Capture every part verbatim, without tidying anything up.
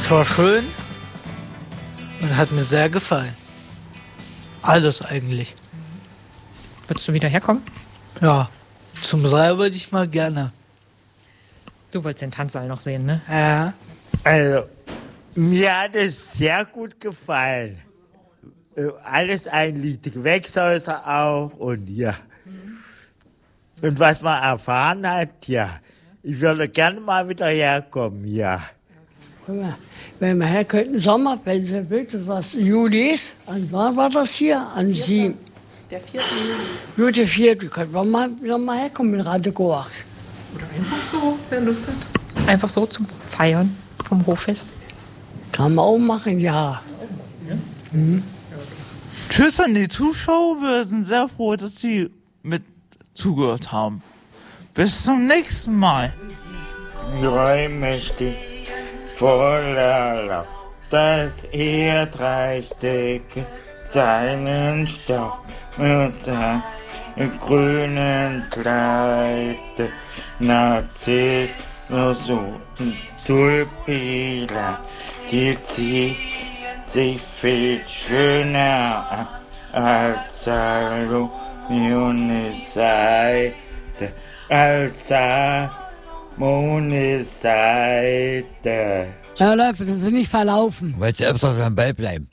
Es war schön und hat mir sehr gefallen. Alles eigentlich. Würdest du wieder herkommen? Ja, zum Saal würde ich mal gerne. Du wolltest den Tanzsaal noch sehen, ne? Ja. Also, mir hat es sehr gut gefallen. Alles eigentlich, die Gewächshäuser auch und ja. Und was man erfahren hat, ja. Ich würde gerne mal wieder herkommen, ja. Wenn wir her könnten, Sommer, wenn Sie wissen, was Juli ist, an wann war das hier? An sieben. Der vierte Juli. Nur der vierte, könnten wir mal, wieder mal herkommen mit Radegoach. Oder einfach so, wer Lust hat. Einfach so zum Feiern vom Hoffest. Kann man auch machen, ja. ja. Mhm. Tschüss an die Zuschauer, wir sind sehr froh, dass Sie mit zugehört haben. Bis zum nächsten Mal. Träummächtig, voller Laub, das Erdreich decke seinen Staub mit seinen grünen Kleide, Narzissus und Tulpila, die sieht sich viel schöner an als Salome Seide, als Salome Seide. Ja, Leute, dass Sie nicht verlaufen. Weil Sie öfters am Ball bleiben.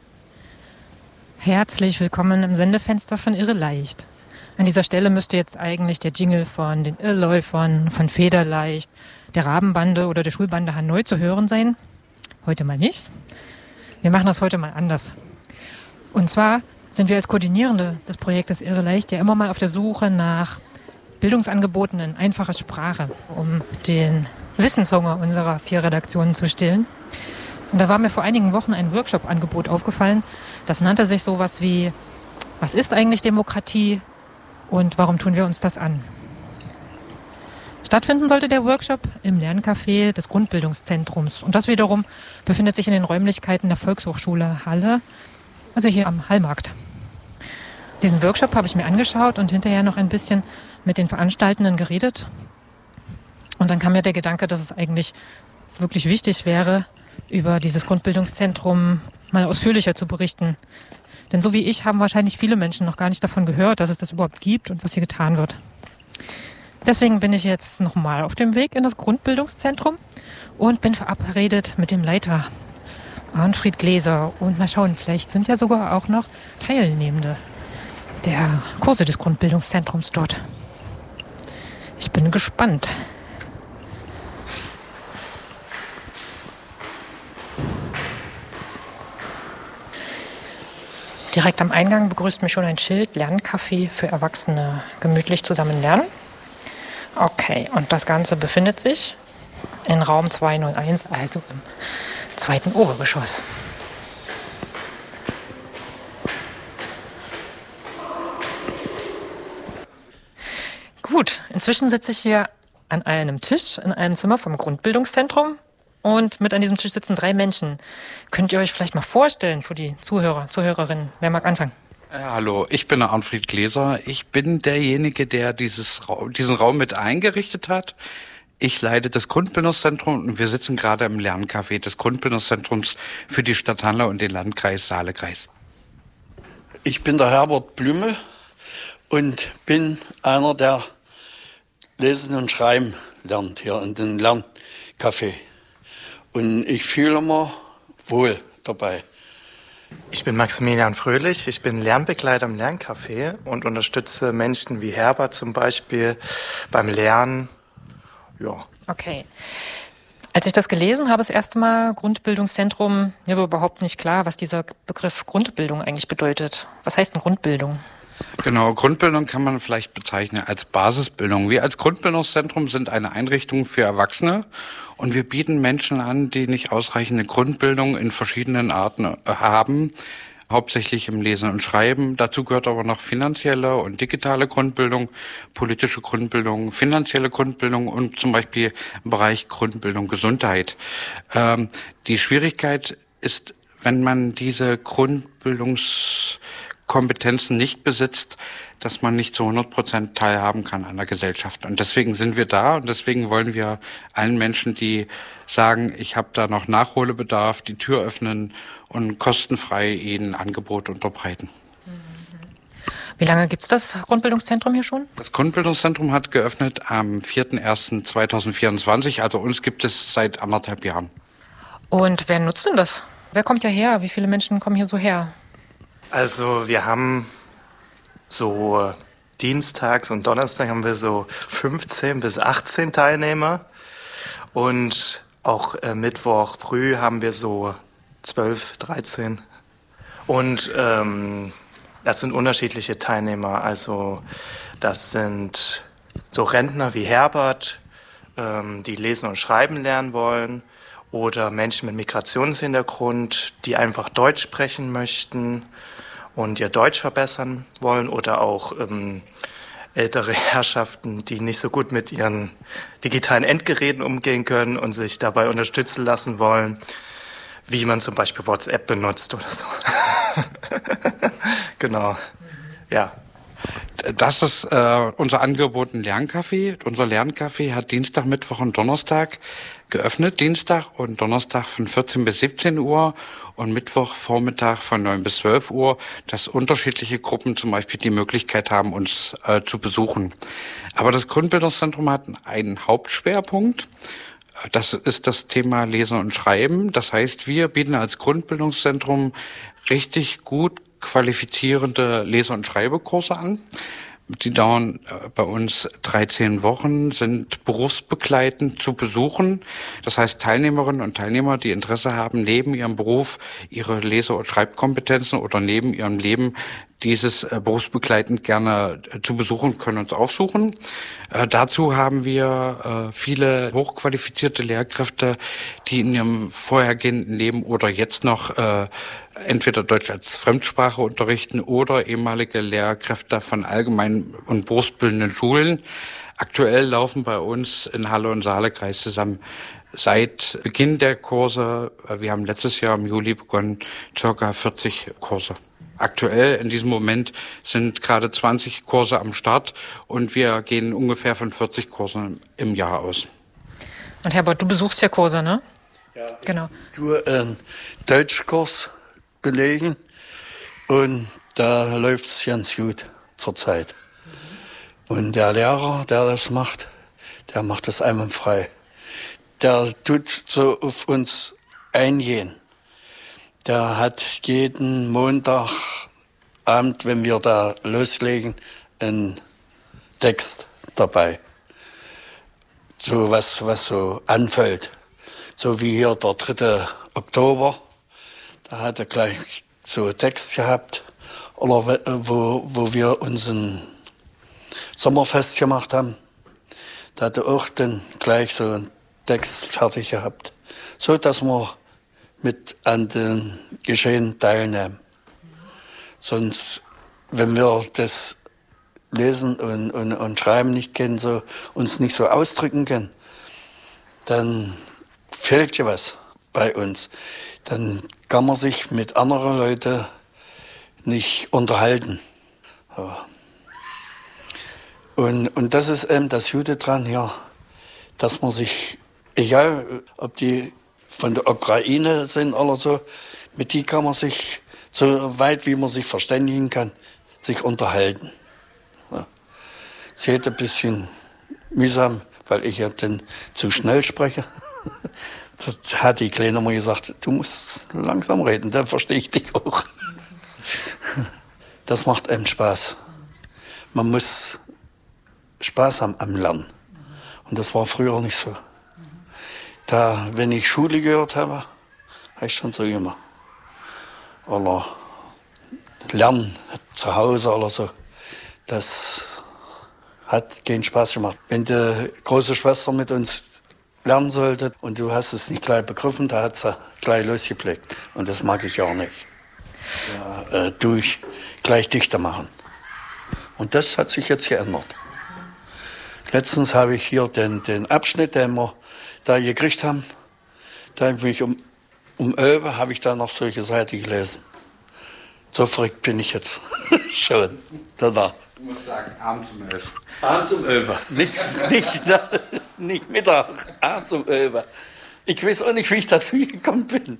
Herzlich willkommen im Sendefenster von Irre Leicht. An dieser Stelle müsste jetzt eigentlich der Jingle von den Irrläufern, von Federleicht, der Rabenbande oder der Schulbande Hanoi zu hören sein. Heute mal nicht. Wir machen das heute mal anders. Und zwar sind wir als Koordinierende des Projektes Irre Leicht ja immer mal auf der Suche nach Bildungsangeboten in einfacher Sprache, um den Wissenshunger unserer vier Redaktionen zu stillen. Und da war mir vor einigen Wochen ein Workshop-Angebot aufgefallen. Das nannte sich sowas wie: Was ist eigentlich Demokratie und warum tun wir uns das an? Stattfinden sollte der Workshop im Lerncafé des Grundbildungszentrums. Und das wiederum befindet sich in den Räumlichkeiten der Volkshochschule Halle, also hier am Hallmarkt. Diesen Workshop habe ich mir angeschaut und hinterher noch ein bisschen mit den Veranstaltenden geredet. Und dann kam mir der Gedanke, dass es eigentlich wirklich wichtig wäre, über dieses Grundbildungszentrum mal ausführlicher zu berichten. Denn so wie ich haben wahrscheinlich viele Menschen noch gar nicht davon gehört, dass es das überhaupt gibt und was hier getan wird. Deswegen bin ich jetzt nochmal auf dem Weg in das Grundbildungszentrum und bin verabredet mit dem Leiter Arnfried Gläser. Und mal schauen, vielleicht sind ja sogar auch noch Teilnehmende der Kurse des Grundbildungszentrums dort. Ich bin gespannt. Direkt am Eingang begrüßt mich schon ein Schild: Lerncafé für Erwachsene, gemütlich zusammen lernen. Okay, und das Ganze befindet sich in Raum zweihunderteins, also im zweiten Obergeschoss. Gut, inzwischen sitze ich hier an einem Tisch in einem Zimmer vom Grundbildungszentrum. Und mit an diesem Tisch sitzen drei Menschen. Könnt ihr euch vielleicht mal vorstellen für die Zuhörer, Zuhörerinnen? Wer mag anfangen? Ja, hallo, ich bin der Arnfried Gläser. Ich bin derjenige, der dieses, diesen Raum mit eingerichtet hat. Ich leite das Grundbildungszentrum und wir sitzen gerade im Lerncafé des Grundbildungszentrums für die Stadt Halle und den Landkreis Saale-Kreis. Ich bin der Herbert Blümel und bin einer, der Lesen und Schreiben lernt hier in dem Lerncafé. Und ich fühle mich wohl dabei. Ich bin Maximilian Fröhlich, ich bin Lernbegleiter im Lerncafé und unterstütze Menschen wie Herbert zum Beispiel beim Lernen. Ja. Okay. Als ich das gelesen habe, das erste Mal Grundbildungszentrum, mir war überhaupt nicht klar, was dieser Begriff Grundbildung eigentlich bedeutet. Was heißt denn Grundbildung? Genau, Grundbildung kann man vielleicht bezeichnen als Basisbildung. Wir als Grundbildungszentrum sind eine Einrichtung für Erwachsene und wir bieten Menschen an, die nicht ausreichende Grundbildung in verschiedenen Arten haben, hauptsächlich im Lesen und Schreiben. Dazu gehört aber noch finanzielle und digitale Grundbildung, politische Grundbildung, finanzielle Grundbildung und zum Beispiel im Bereich Grundbildung Gesundheit. Ähm, die Schwierigkeit ist, wenn man diese Grundbildungs Kompetenzen nicht besitzt, dass man nicht zu hundert Prozent teilhaben kann an der Gesellschaft. Und deswegen sind wir da und deswegen wollen wir allen Menschen, die sagen, ich habe da noch Nachholbedarf, die Tür öffnen und kostenfrei ihnen Angebot unterbreiten. Wie lange gibt's das Grundbildungszentrum hier schon? Das Grundbildungszentrum hat geöffnet am vierter erster zweitausendvierundzwanzig, also uns gibt es seit anderthalb Jahren. Und wer nutzt denn das? Wer kommt ja her? Wie viele Menschen kommen hier so her? Also wir haben so dienstags und Donnerstag haben wir so fünfzehn bis achtzehn Teilnehmer und auch äh, Mittwoch früh haben wir so zwölf, dreizehn und ähm, das sind unterschiedliche Teilnehmer, also das sind so Rentner wie Herbert, ähm, die lesen und schreiben lernen wollen oder Menschen mit Migrationshintergrund, die einfach Deutsch sprechen möchten und ihr Deutsch verbessern wollen oder auch ähm, ältere Herrschaften, die nicht so gut mit ihren digitalen Endgeräten umgehen können und sich dabei unterstützen lassen wollen, wie man zum Beispiel WhatsApp benutzt oder so. Genau, ja. Das ist äh, unser Angebot, ein Lerncafé. Unser Lerncafé hat Dienstag, Mittwoch und Donnerstag geöffnet. Dienstag und Donnerstag von vierzehn bis siebzehn Uhr und Mittwoch Vormittag von neun bis zwölf Uhr, dass unterschiedliche Gruppen zum Beispiel die Möglichkeit haben, uns äh, zu besuchen. Aber das Grundbildungszentrum hat einen Hauptschwerpunkt. Das ist das Thema Lesen und Schreiben. Das heißt, wir bieten als Grundbildungszentrum richtig gut qualifizierende Lese- und Schreibekurse an. Die dauern bei uns dreizehn Wochen, sind berufsbegleitend zu besuchen. Das heißt, Teilnehmerinnen und Teilnehmer, die Interesse haben, neben ihrem Beruf ihre Lese- und Schreibkompetenzen oder neben ihrem Leben dieses äh, berufsbegleitend gerne äh, zu besuchen, können uns aufsuchen. Äh, dazu haben wir äh, viele hochqualifizierte Lehrkräfte, die in ihrem vorhergehenden Leben oder jetzt noch äh, entweder Deutsch als Fremdsprache unterrichten oder ehemalige Lehrkräfte von allgemeinen und berufsbildenden Schulen. Aktuell laufen bei uns in Halle und Saale-Kreis zusammen seit Beginn der Kurse, wir haben letztes Jahr im Juli begonnen, circa vierzig Kurse. Aktuell in diesem Moment sind gerade zwanzig Kurse am Start und wir gehen ungefähr von vierzig Kursen im Jahr aus. Und Herbert, du besuchst ja Kurse, ne? Ja, genau. Ich tue einen Deutschkurs belegen und da läuft es ganz gut zurzeit. Und der Lehrer, der das macht, der macht das einwandfrei. Der tut so auf uns eingehen. Der hat jeden Montagabend, wenn wir da loslegen, einen Text dabei. So was, was so anfällt. So wie hier der dritte Oktober. Da hat er gleich so einen Text gehabt. Oder wo, wo wir unseren Sommerfest gemacht haben. Da hat er auch dann gleich so einen Text fertig gehabt. So, dass wir mit an den Geschehen teilnehmen. Sonst, wenn wir das Lesen und, und, und Schreiben nicht kennen, so, uns nicht so ausdrücken können, dann fehlt ja was bei uns. Dann kann man sich mit anderen Leuten nicht unterhalten. So. Und, und das ist eben das Gute dran hier, dass man sich, egal ob die von der Ukraine sind oder so, mit die kann man sich, so weit wie man sich verständigen kann, sich unterhalten. Ja. Es geht ein bisschen mühsam, weil ich ja dann zu schnell spreche. Das hat die Kleine mal gesagt, du musst langsam reden, dann verstehe ich dich auch. Das macht einem Spaß. Man muss Spaß haben am Lernen. Und das war früher nicht so. Da, wenn ich Schule gehört habe, habe ich schon so immer. Oder Lernen zu Hause oder so. Das hat keinen Spaß gemacht. Wenn die große Schwester mit uns lernen sollte und du hast es nicht gleich begriffen, da hat sie gleich losgepflegt. Und das mag ich auch nicht. Ja, äh, durch gleich dichter machen. Und das hat sich jetzt geändert. Letztens habe ich hier den, den Abschnitt, den wir da gekriegt haben, da habe ich mich um, um elf habe ich da noch solche Seiten gelesen. So verrückt bin ich jetzt schon danach. Du musst sagen, abends um elf. Abends um elf. Nicht, nicht, nicht Mittag, abends um elf. Ich weiß auch nicht, wie ich dazu gekommen bin.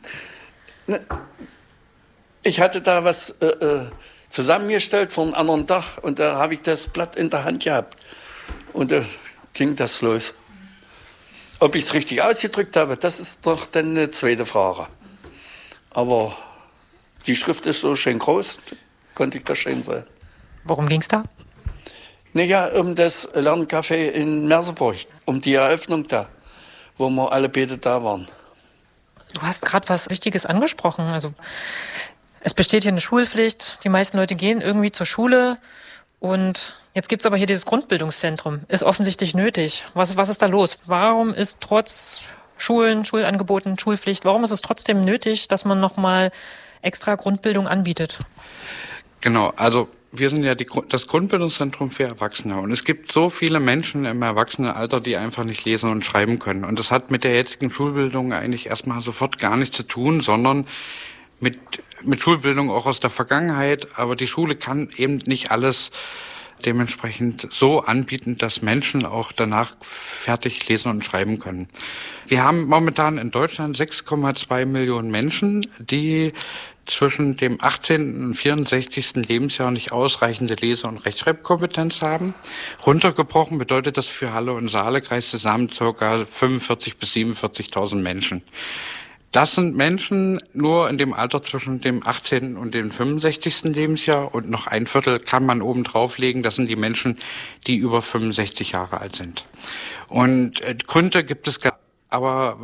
Ich hatte da was äh, äh, zusammengestellt von einem anderen Tag und da habe ich das Blatt in der Hand gehabt. Und da ging das los. Ob ich es richtig ausgedrückt habe, das ist doch dann eine zweite Frage. Aber die Schrift ist so schön groß, konnte ich das schön sehen. Worum ging es da? Naja, um das Lerncafé in Merseburg, um die Eröffnung da, wo wir alle beide da waren. Du hast gerade was Wichtiges angesprochen. Also es besteht hier eine Schulpflicht, die meisten Leute gehen irgendwie zur Schule und jetzt gibt es aber hier dieses Grundbildungszentrum. Ist offensichtlich nötig. Was, was ist da los? Warum ist trotz Schulen, Schulangeboten, Schulpflicht, warum ist es trotzdem nötig, dass man nochmal extra Grundbildung anbietet? Genau, also wir sind ja die, das Grundbildungszentrum für Erwachsene und es gibt so viele Menschen im Erwachsenenalter, die einfach nicht lesen und schreiben können. Und das hat mit der jetzigen Schulbildung eigentlich erstmal sofort gar nichts zu tun, sondern mit, mit Schulbildung auch aus der Vergangenheit. Aber die Schule kann eben nicht alles dementsprechend so anbieten, dass Menschen auch danach fertig lesen und schreiben können. Wir haben momentan in Deutschland sechs Komma zwei Millionen Menschen, die zwischen dem achtzehnten und vierundsechzigsten Lebensjahr nicht ausreichende Lese- und Rechtschreibkompetenz haben. Runtergebrochen bedeutet das für Halle und Saalekreis zusammen ca. fünfundvierzigtausend bis siebenundvierzigtausend Menschen. Das sind Menschen nur in dem Alter zwischen dem achtzehnten und dem fünfundsechzigsten Lebensjahr und noch ein Viertel kann man oben drauflegen. Das sind die Menschen, die über fünfundsechzig Jahre alt sind. Und Gründe gibt es, aber